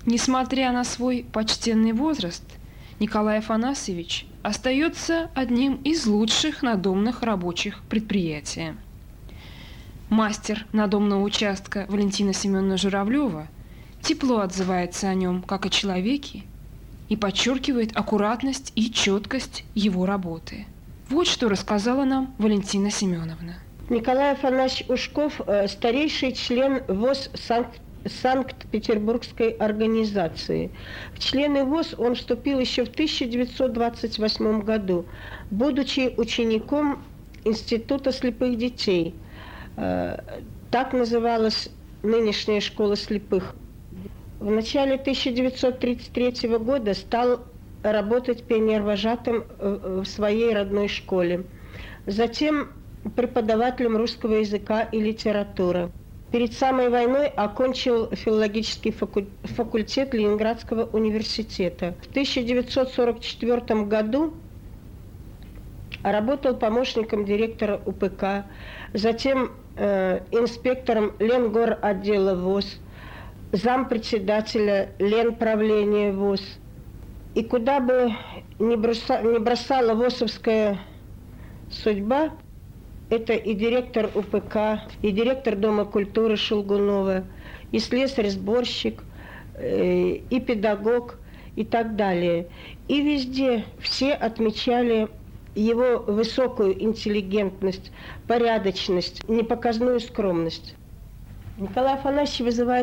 Несмотря на свой почтенный возраст, Николай Афанасьевич остается одним из лучших надомных рабочих предприятия. Мастер надомного участка Валентина Семеновна Журавлева тепло отзывается о нем как о человеке и подчеркивает аккуратность и четкость его работы. Вот что рассказала нам Валентина Семеновна. Николай Афанасьевич Ушков – старейший член ВОС Санкт-Петербургской организации. В члены ВОС он вступил еще в 1928 году, будучи учеником Института слепых детей. Так называлась нынешняя школа слепых. В начале 1933 года стал работать пионервожатым в своей родной школе. Затем преподавателем русского языка и литературы. Перед самой войной окончил филологический факультет Ленинградского университета. В 1944 году работал помощником директора УПК, затем инспектором Ленгоротдела ВОС, зампредседателя Ленправления ВОС. И куда бы ни бросала ВОСовская судьба, это и директор УПК, и директор Дома культуры Шелгунова, и слесарь-сборщик, и педагог, и так далее. И везде все отмечали его высокую интеллигентность, порядочность, непоказную скромность. Николай Афанасьевич вызывает